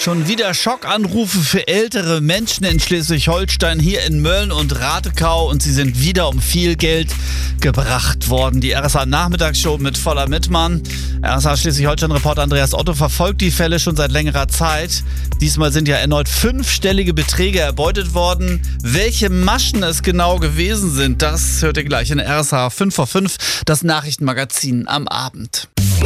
Schon wieder Schockanrufe für ältere Menschen in Schleswig-Holstein, hier in Mölln und Ratekau, und sie sind wieder um viel Geld gebracht worden. Die RSA-Nachmittagsshow mit Voller Mittmann. RSA Schleswig-Holstein-Reporter Andreas Otto verfolgt die Fälle schon seit längerer Zeit. Diesmal sind ja erneut 5-stellige Beträge erbeutet worden. Welche Maschen es genau gewesen sind, das hört ihr gleich in RSA 5 vor 5, das Nachrichtenmagazin am Abend.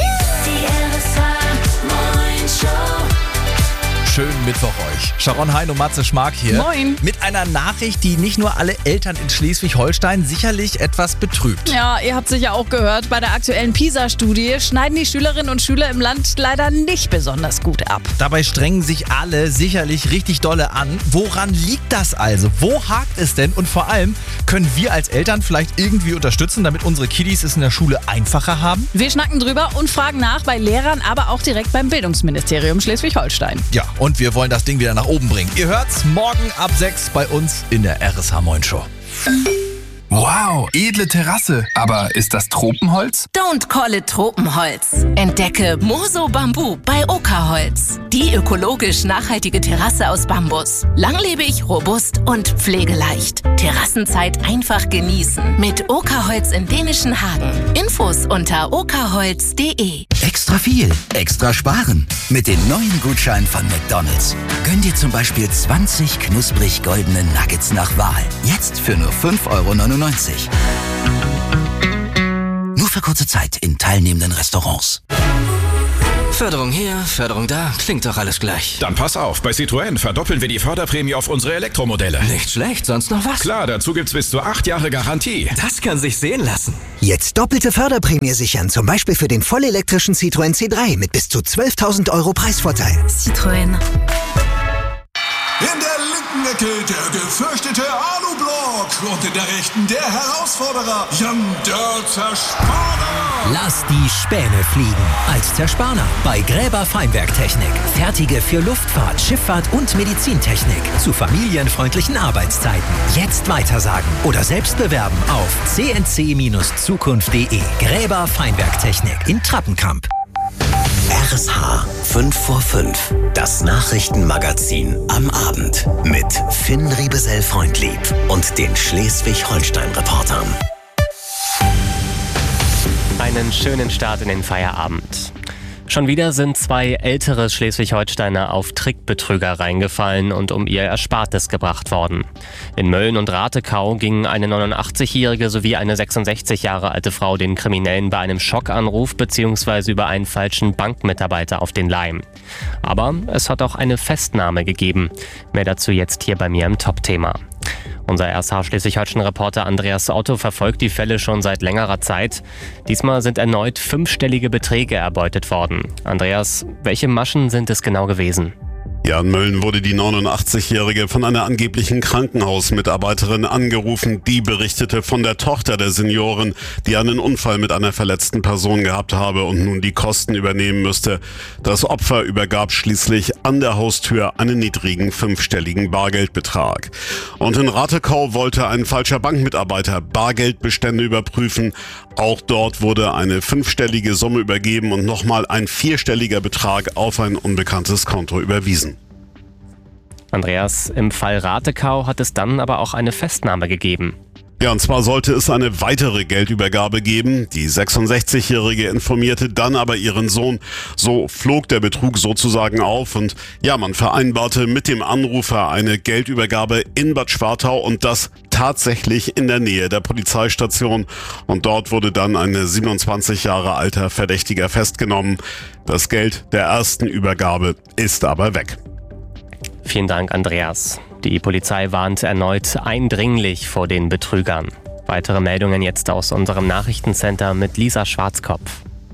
Schönen Mittwoch euch. Sharon Hein und Matze Schmark hier. Moin. Mit einer Nachricht, die nicht nur alle Eltern in Schleswig-Holstein sicherlich etwas betrübt. Ja, ihr habt sicher auch gehört, bei der aktuellen PISA-Studie schneiden die Schülerinnen und Schüler im Land leider nicht besonders gut ab. Dabei strengen sich alle sicherlich richtig dolle an. Woran liegt das also? Wo hakt es denn? Und vor allem, können wir als Eltern vielleicht irgendwie unterstützen, damit unsere Kiddies es in der Schule einfacher haben? Wir schnacken drüber und fragen nach bei Lehrern, aber auch direkt beim Bildungsministerium Schleswig-Holstein. Ja, und wir wollen das Ding wieder nach oben bringen. Ihr hört's morgen ab 6 bei uns in der RSH Moin Show. Wow, edle Terrasse. Aber ist das Tropenholz? Don't call it Tropenholz. Entdecke Moso Bambu bei Oka-Holz. Die ökologisch nachhaltige Terrasse aus Bambus. Langlebig, robust und pflegeleicht. Terrassenzeit einfach genießen. Mit Oka-Holz in dänischen Hagen. Infos unter okaholz.de. Extra viel, extra sparen. Mit den neuen Gutscheinen von McDonald's. Gönn dir zum Beispiel 20 knusprig goldene Nuggets nach Wahl. Jetzt für nur 5,99 €. Nur für kurze Zeit in teilnehmenden Restaurants. Förderung hier, Förderung da, klingt doch alles gleich. Dann pass auf, bei Citroën verdoppeln wir die Förderprämie auf unsere Elektromodelle. Nicht schlecht, sonst noch was? Klar, dazu gibt's bis zu 8 Jahre Garantie. Das kann sich sehen lassen. Jetzt doppelte Förderprämie sichern, zum Beispiel für den vollelektrischen Citroën C3 mit bis zu 12.000 € Preisvorteil. Citroën. In der linken Ecke der gefürchtete Alublock und in der rechten der Herausforderer Jan der Zerspaner. Lass die Späne fliegen als Zerspaner bei Gräber Feinwerktechnik. Fertige für Luftfahrt, Schifffahrt und Medizintechnik zu familienfreundlichen Arbeitszeiten. Jetzt weitersagen oder selbst bewerben auf cnc-zukunft.de. Gräber Feinwerktechnik in Trappenkamp. RSH 5 vor 5, das Nachrichtenmagazin am Abend mit Finn Riebesell-Freundlieb und den Schleswig-Holstein-Reportern. Einen schönen Start in den Feierabend. Schon wieder sind 2 ältere Schleswig-Holsteiner auf Trickbetrüger reingefallen und um ihr Erspartes gebracht worden. In Mölln und Ratekau gingen eine 89-jährige sowie eine 66 Jahre alte Frau den Kriminellen bei einem Schockanruf bzw. über einen falschen Bankmitarbeiter auf den Leim. Aber es hat auch eine Festnahme gegeben. Mehr dazu jetzt hier bei mir im Top-Thema. Unser RSH Schleswig-Holstein-Reporter Andreas Otto verfolgt die Fälle schon seit längerer Zeit. Diesmal sind erneut 5-stellige Beträge erbeutet worden. Andreas, welche Maschen sind es genau gewesen? Ja, in Mölln wurde die 89-Jährige von einer angeblichen Krankenhausmitarbeiterin angerufen. Die berichtete von der Tochter der Seniorin, die einen Unfall mit einer verletzten Person gehabt habe und nun die Kosten übernehmen müsste. Das Opfer übergab schließlich an der Haustür einen niedrigen 5-stelligen Bargeldbetrag. Und in Ratekau wollte ein falscher Bankmitarbeiter Bargeldbestände überprüfen. Auch dort wurde eine 5-stellige Summe übergeben und nochmal ein 4-stelliger Betrag auf ein unbekanntes Konto überwiesen. Andreas, im Fall Ratekau hat es dann aber auch eine Festnahme gegeben. Ja, und zwar sollte es eine weitere Geldübergabe geben. Die 66-Jährige informierte dann aber ihren Sohn. So flog der Betrug sozusagen auf und ja, man vereinbarte mit dem Anrufer eine Geldübergabe in Bad Schwartau und das tatsächlich in der Nähe der Polizeistation. Und dort wurde dann ein 27 Jahre alter Verdächtiger festgenommen. Das Geld der ersten Übergabe ist aber weg. Vielen Dank, Andreas. Die Polizei warnt erneut eindringlich vor den Betrügern. Weitere Meldungen jetzt aus unserem Nachrichtencenter mit Lisa Schwarzkopf.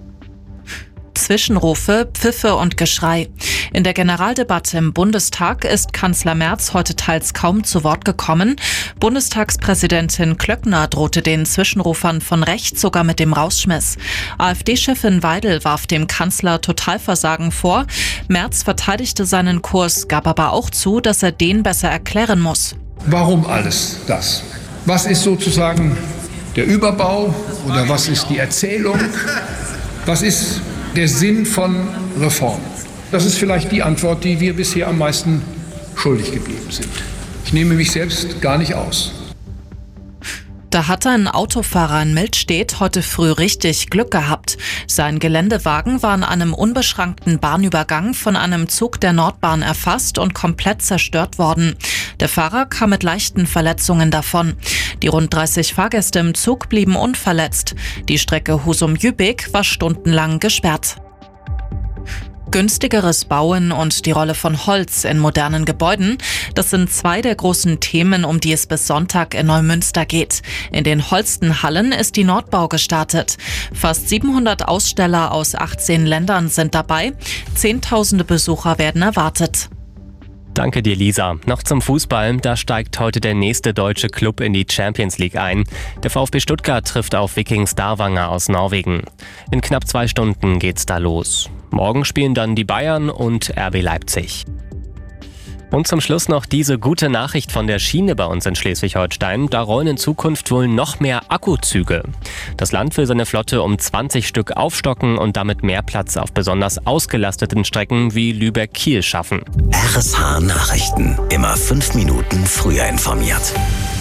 Zwischenrufe, Pfiffe und Geschrei. In der Generaldebatte im Bundestag ist Kanzler Merz heute teils kaum zu Wort gekommen. Bundestagspräsidentin Klöckner drohte den Zwischenrufern von rechts sogar mit dem Rausschmiss. AfD-Chefin Weidel warf dem Kanzler Totalversagen vor. Merz verteidigte seinen Kurs, gab aber auch zu, dass er den besser erklären muss. Warum alles das? Was ist sozusagen der Überbau oder was ist die Erzählung? Was ist der Sinn von Reformen? Das ist vielleicht die Antwort, die wir bisher am meisten schuldig geblieben sind. Ich nehme mich selbst gar nicht aus. Da hatte ein Autofahrer in Mildstedt heute früh richtig Glück gehabt. Sein Geländewagen war an einem unbeschrankten Bahnübergang von einem Zug der Nordbahn erfasst und komplett zerstört worden. Der Fahrer kam mit leichten Verletzungen davon. Die rund 30 Fahrgäste im Zug blieben unverletzt. Die Strecke Husum-Jübig war stundenlang gesperrt. Günstigeres Bauen und die Rolle von Holz in modernen Gebäuden, das sind zwei der großen Themen, um die es bis Sonntag in Neumünster geht. In den Holstenhallen ist die Nordbau gestartet. Fast 700 Aussteller aus 18 Ländern sind dabei. Zehntausende Besucher werden erwartet. Danke dir, Lisa. Noch zum Fußball. Da steigt heute der nächste deutsche Club in die Champions League ein. Der VfB Stuttgart trifft auf Viking Stavanger aus Norwegen. In knapp 2 Stunden geht's da los. Morgen spielen dann die Bayern und RB Leipzig. Und zum Schluss noch diese gute Nachricht von der Schiene bei uns in Schleswig-Holstein. Da rollen in Zukunft wohl noch mehr Akkuzüge. Das Land will seine Flotte um 20 Stück aufstocken und damit mehr Platz auf besonders ausgelasteten Strecken wie Lübeck-Kiel schaffen. RSH Nachrichten. Immer 5 Minuten früher informiert.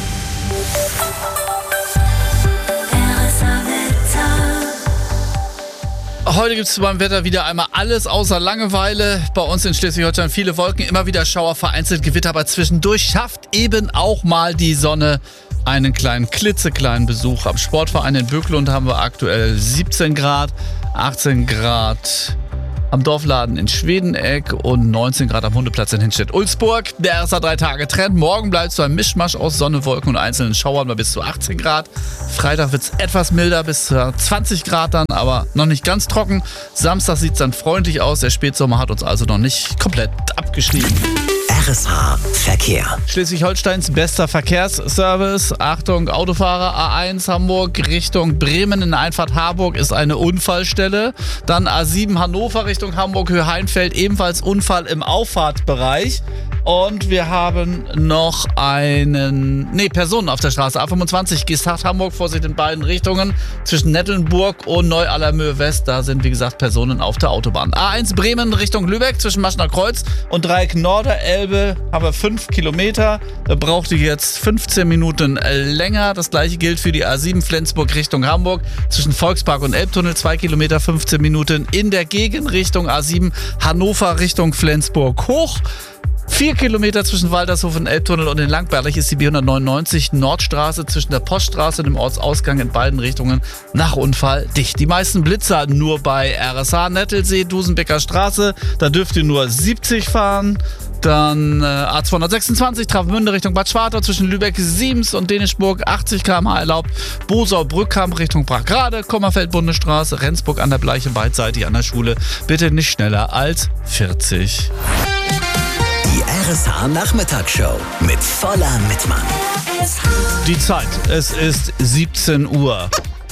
Heute gibt es beim Wetter wieder einmal alles außer Langeweile. Bei uns in Schleswig-Holstein viele Wolken, immer wieder Schauer, vereinzelt Gewitter, aber zwischendurch schafft eben auch mal die Sonne einen klitzekleinen Besuch. Am Sportverein in Böklund haben wir aktuell 17 Grad, 18 Grad am Dorfladen in Schwedeneck und 19 Grad am Hundeplatz in Hinstedt-Ulzburg. Der RSA 3-Tage-Trend. Morgen bleibt so ein Mischmasch aus Sonne, Wolken und einzelnen Schauern bei bis zu 18 Grad. Freitag wird es etwas milder, bis zu 20 Grad dann, aber noch nicht ganz trocken. Samstag sieht es dann freundlich aus. Der Spätsommer hat uns also noch nicht komplett abgeschrieben. RSH Verkehr. Schleswig-Holsteins bester Verkehrsservice. Achtung, Autofahrer, A1 Hamburg Richtung Bremen in der Einfahrt Harburg ist eine Unfallstelle. Dann A7 Hannover Richtung Hamburg, Höhe Heinfeld, ebenfalls Unfall im Auffahrtbereich. Und wir haben noch Personen auf der Straße. A25 Geesthacht Hamburg, Vorsicht in beiden Richtungen. Zwischen Nettelnburg und Neu-Allermöhe West, da sind wie gesagt Personen auf der Autobahn. A1 Bremen Richtung Lübeck zwischen Maschner Kreuz und Dreieck Norderelbe haben wir 5 Kilometer. Da braucht ihr jetzt 15 Minuten länger. Das gleiche gilt für die A7 Flensburg Richtung Hamburg. Zwischen Volkspark und Elbtunnel 2 Kilometer, 15 Minuten. In der Gegenrichtung A7 Hannover Richtung Flensburg hoch. 4 Kilometer zwischen Waltershof und Elbtunnel und in Langberlich ist die B199 Nordstraße zwischen der Poststraße und dem Ortsausgang in beiden Richtungen nach Unfall dicht. Die meisten Blitzer nur bei RSH Nettelsee, Dusenbecker Straße. Da dürft ihr nur 70 fahren. Dann A226 Travemünde Richtung Bad Schwartau zwischen Lübeck, Siems und Dänischburg 80 km/h erlaubt. Bosau-Brückkamp Richtung Brackrade, Kommerfeld-Bundesstraße, Rendsburg an der Bleiche beidseitig an der Schule. Bitte nicht schneller als 40. Die RSH Nachmittagsshow mit Voller Mittmann. Die Zeit, es ist 17 Uhr.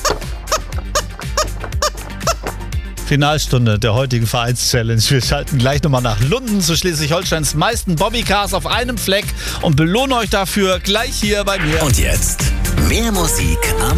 Finalstunde der heutigen Vereinschallenge. Wir schalten gleich nochmal nach Lunden zu Schleswig-Holsteins meisten Bobbycars auf einem Fleck und belohnen euch dafür gleich hier bei mir. Und jetzt mehr Musik am